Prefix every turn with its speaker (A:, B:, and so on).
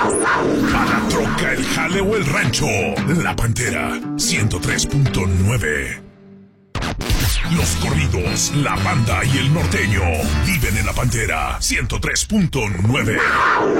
A: A la troca, el jale o el rancho. La Pantera 103.9. Los corridos, la banda y el norteño viven en La Pantera 103.9.